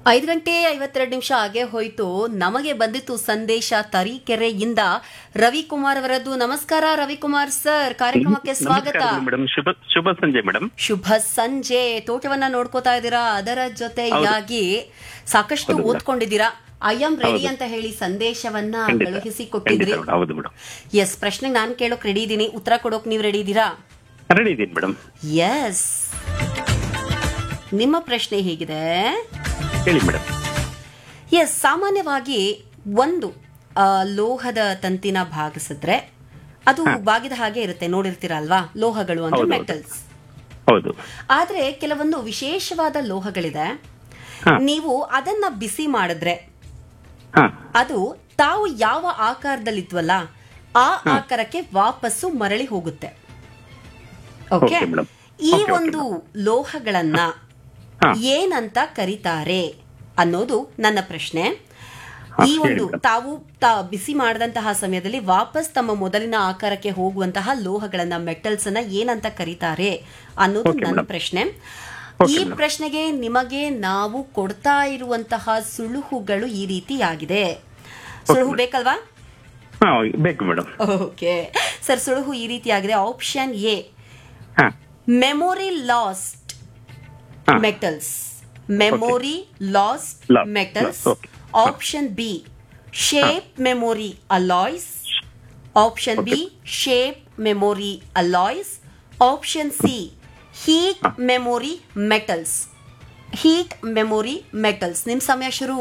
5:52 ಆಗೇ ಹೋಯ್ತು. ನಮಗೆ ಬಂದಿತ್ತು ಸಂದೇಶ ತರೀಕೆರೆಯಿಂದ ರವಿಕುಮಾರ್ ಅವರದ್ದು. ನಮಸ್ಕಾರ ರವಿಕುಮಾರ್ ಸರ್, ಕಾರ್ಯಕ್ರಮಕ್ಕೆ ಸ್ವಾಗತ. ಮೇಡಮ್, ಶುಭ ಸಂಜೆ ಮೇಡಮ್. ಶುಭ ಸಂಜೆ. ತೋಟವನ್ನ ನೋಡ್ಕೋತಾ ಇದ್ದೀರಾ, ಅದರ ಜೊತೆಯಾಗಿ ಸಾಕಷ್ಟು ಓದ್ಕೊಂಡಿದ್ದೀರಾ. ಐ ಆಮ್ ರೆಡಿ ಅಂತ ಹೇಳಿ ಸಂದೇಶವನ್ನ ಕಳುಹಿಸಿ ಕೊಟ್ಟಿದ್ರಿ. ಎಸ್, ಪ್ರಶ್ನೆಗೆ ನಾನು ಕೇಳೋಕ್ ರೆಡಿ ಇದ್ದೀನಿ, ಉತ್ತರ ಕೊಡೋಕ್ ನೀವು ರೆಡಿ ಇದ್ದೀರಾ? ರೆಡಿ ಇದ್ದೀನಿ ಮೇಡಮ್. ಎಸ್, ನಿಮ್ಮ ಪ್ರಶ್ನೆ ಹೀಗಿದೆ. ಹೇಳಿ ಮೇಡಮ್. ಎಸ್, ಸಾಮಾನ್ಯವಾಗಿ ಒಂದು ಲೋಹದ ತಂತಿನ ಭಾಗಿಸಿದ್ರೆ ಅದು ಬಾಗಿದ ಹಾಗೆ ಇರುತ್ತೆ, ನೋಡಿರ್ತೀರಾ ಅಲ್ವಾ? ಲೋಹಗಳು ಅಂದ್ರೆ ಮೆಟಲ್ಸ್. ಹೌದು. ಆದ್ರೆ ಕೆಲವೊಂದು ವಿಶೇಷವಾದ ಲೋಹಗಳಿದೆ, ನೀವು ಅದನ್ನ ಬಿಸಿ ಮಾಡಿದ್ರೆ ಅದು ತಾವು ಯಾವ ಆಕಾರದಲ್ಲಿದ್ವಲ್ಲ ಆ ಆಕಾರಕ್ಕೆ ವಾಪಸ್ಸು ಮರಳಿ ಹೋಗುತ್ತೆ. ಓಕೆ, ಈ ಒಂದು ಲೋಹಗಳನ್ನ ಏನಂತ ಕರೀತಾರೆ ಅನ್ನೋದು ನನ್ನ ಪ್ರಶ್ನೆ. ಈ ಒಂದು ತಾವು ಬಿಸಿ ಮಾಡಿದಂತಹ ಸಮಯದಲ್ಲಿ ವಾಪಸ್ ತಮ್ಮ ಮೊದಲಿನ ಆಕಾರಕ್ಕೆ ಹೋಗುವಂತಹ ಲೋಹಗಳನ್ನ, ಮೆಟಲ್ಸ್ ಅನ್ನ ಏನಂತ ಕರೀತಾರೆ ಅನ್ನೋದು ನನ್ನ ಪ್ರಶ್ನೆ. ಈ ಪ್ರಶ್ನೆಗೆ ನಿಮಗೆ ನಾವು ಕೊಡ್ತಾ ಇರುವಂತಹ ಸುಳುಹುಗಳು ಈ ರೀತಿಯಾಗಿದೆ. ಸುಳುಹು ಬೇಕಲ್ವಾ? ಬೇಕು ಮೇಡಮ್. ಓಕೆ ಸರ್, ಸುಳುಹು ಈ ರೀತಿಯಾಗಿದೆ. Option A, memory last metals. Memory lost metals. Option B, shape memory alloys. Option B, shape memory alloys. Option C, heat memory metals. Heat memory metals. ನಿಮ್ ಸಮಯ ಶುರು.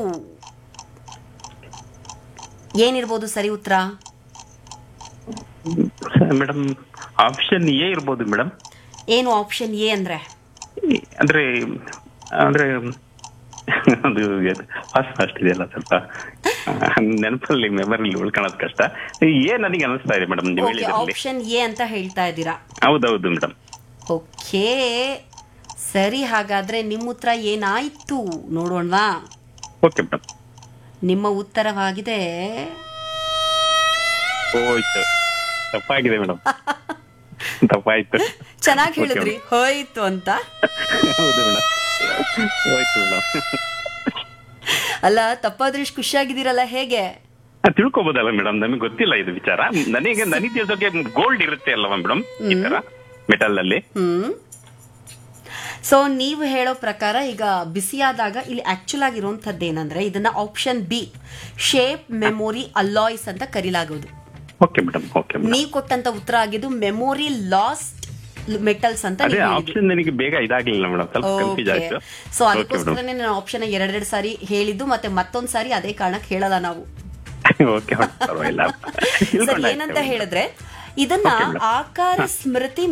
ಏನಿರ್ಬೋದು ಸರಿ ಉತ್ತರ? ಮೇಡಮ್, ಆಪ್ಷನ್ ಎ ಇರ್ಬೋದು madam. ಏನು ಆಪ್ಷನ್ ಎ ಅಂದ್ರೆ? ಅಂದ್ರೆ ಅದು ಫಾಸ್ಟ್ ಇದೆಯಲ್ಲ, ಸ್ವಲ್ಪ ನೆನಪಲ್ಲಿ ಮೆಮೊರಿಲಿ ಉಳ್ಕೊಳ್ಳೋದು ಕಷ್ಟ. ನನಗೆ ಅನಿಸ್ತಾ ಇದೆ ಮೇಡಮ್. ಆಪ್ಷನ್ ಎ ಅಂತ ಹೇಳ್ತಾ ಇದ್ದೀರಾ? ಹೌದೌದು ಮೇಡಮ್. ಓಕೆ ಸರಿ, ಹಾಗಾದ್ರೆ ನಿಮ್ಮ ಉತ್ತರ ಏನಾಯ್ತು ನೋಡೋಣವಾ? Okay madam. ನಿಮ್ಮ ಉತ್ತರವಾಗಿದೆ ತಪ್ಪಾಗಿದೆ ಮೇಡಮ್. ತಪ್ಪಾಯ್ತು. ಚೆನ್ನಾಗಿ ಹೇಳಿದ್ರಿ, ಹೋಯ್ತು ಅಂತ. ಅಲ್ಲ, ತಪ್ಪಾದ್ರೆ ಇಷ್ಟು ಖುಷಿಯಾಗಿದ್ದೀರಲ್ಲ, ಹೇಗೆ ತಿಳ್ಕೊಬೋದಲ್ಲ ಮೇಡಮ್? ನಮಗೆ ಗೊತ್ತಿಲ್ಲ ಇದು ವಿಚಾರ. ನನಗೆ ತಿಳಿಸೋಕೆ ಗೋಲ್ಡ್ ಇರುತ್ತೆ ಅಲ್ವಾ ಮೇಡಮ್, ಈ ತರ ಮೆಟಲ್ ಅಲ್ಲಿ. ಸೊ ನೀವು ಹೇಳೋ ಪ್ರಕಾರ ಈಗ ಬಿಸಿಯಾದಾಗ ಇಲ್ಲಿ ಆಕ್ಚುಲ್ ಆಗಿರುವಂತದ್ದು ಏನಂದ್ರೆ, ಇದನ್ನ option B, shape memory alloys ಅಂತ ಕರೀಲಾಗೋದು. ನೀವು ಕೊಟ್ಟಂತ ಉತ್ತರ ಆಗಿದ್ದು ಮೆಮೊರಿ ಲಾಸ್ಟ್ ಮೆಟಲ್ಸ್ ಅಂತ. ಆಪ್ಷನ್ ನನಗೆ ಬೇಗ ಇದಾಗಲಿಲ್ಲ ಮೇಡಮ್, ಸ್ವಲ್ಪ ಕನ್ಫ್ಯೂಸ್ ಆಯ್ತು. ಸೊ ಅದಕ್ಕೋಸ್ಕರನೇ ನಾನು ಆಪ್ಷನ್ ಎರಡೆರಡು ಸಾರಿ ಹೇಳಿದ್ದು, ಮತ್ತೆ ಮತ್ತೊಂದ್ ಸಾರಿ ಅದೇ ಕಾರಣಕ್ಕೆ ಹೇಳಲ್ಲ ನಾವು. ಏನಂತ ಹೇಳಿದ್ರೆ, ಇದನ್ನ ಆಕಾರ ಸ್ಮೃತಿ